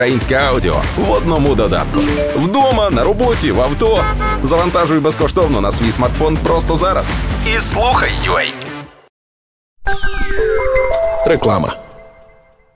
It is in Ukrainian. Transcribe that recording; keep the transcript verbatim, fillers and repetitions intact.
Українське аудіо в одному додатку. Вдома, на роботі, в авто. Завантажуй безкоштовно на свій смартфон просто зараз. І слухай ю ей. Реклама.